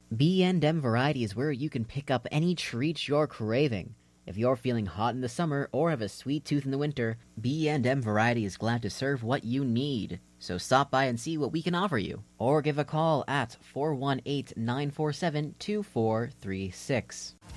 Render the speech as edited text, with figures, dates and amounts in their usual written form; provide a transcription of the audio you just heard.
B&M Variety is where you can pick up any treat you're craving. If you're feeling hot in the summer or have a sweet tooth in the winter, B&M Variety is glad to serve what you need. So stop by and see what we can offer you, or give a call at 418-947-2436.